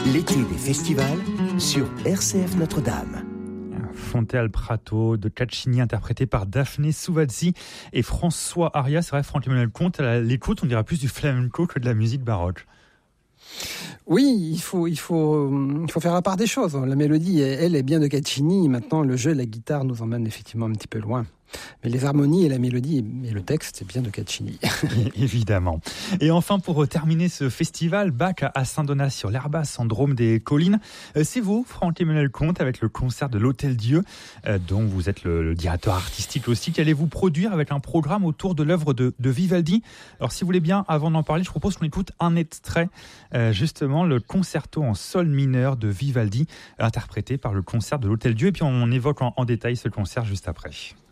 L'été des festivals sur RCF Notre-Dame. Fonte al Prato de Caccini, interprété par Daphné Souvazzi et François Aria. C'est vrai, Franck-Emmanuel Comte, à l'écoute, on dirait plus du flamenco que de la musique baroque. Oui, il faut faire la part des choses. La mélodie, elle, est bien de Caccini. Maintenant, le jeu et la guitare nous emmènent effectivement un petit peu loin. Mais les harmonies et la mélodie et le texte, c'est bien de Caccini. Évidemment. Et enfin, pour terminer ce festival, Bach à Saint-Donat sur l'Herba, Syndrome des collines. C'est vous, Franck-Emmanuel Comte, avec le concert de l'Hôtel-Dieu, dont vous êtes le directeur artistique aussi, qu'allez-vous produire avec un programme autour de l'œuvre de Vivaldi. Alors, si vous voulez bien, avant d'en parler, je propose qu'on écoute un extrait, justement, le concerto en sol mineur de Vivaldi, interprété par le concert de l'Hôtel-Dieu. Et puis, on évoque en détail ce concert juste après.